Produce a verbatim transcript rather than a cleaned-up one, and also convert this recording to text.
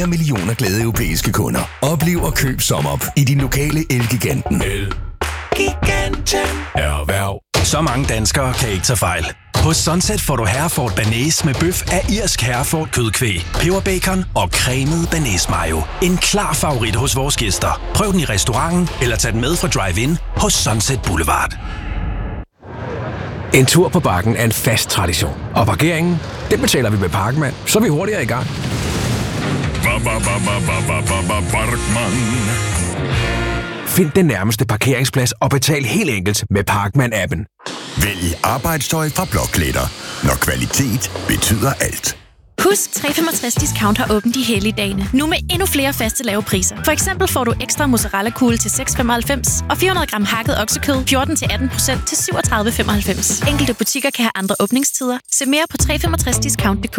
millioner glade europæiske kunder. Oplev og køb SommerUp i din lokale Elgiganten. Elgiganten. Erhverv. Så mange danskere kan ikke tage fejl. Hos Sunset får du Hereford Bearnaise med bøf af irsk Hereford kødkvæg, peberbacon og cremet bearnaise mayo. En klar favorit hos vores gæster. Prøv den i restauranten eller tag den med fra Drive-In hos Sunset Boulevard. En tur på Bakken er en fast tradition. Og parkeringen, den betaler vi med Parkmand, så er vi hurtigere i gang. Find den nærmeste parkeringsplads og betal helt enkelt med Parkmand-appen. Vælg arbejdstøj fra Blokletter, når kvalitet betyder alt. Husk, tre femogtres Discount har åbent de hellige dage. Nu med endnu flere faste lave priser. For eksempel får du ekstra mozzarella-kugle til seks femoghalvfems og fire hundrede gram hakket oksekød fjorten til atten procent til syvogtredive femoghalvfems. Enkelte butikker kan have andre åbningstider. Se mere på tre femogtres discount punktum d k.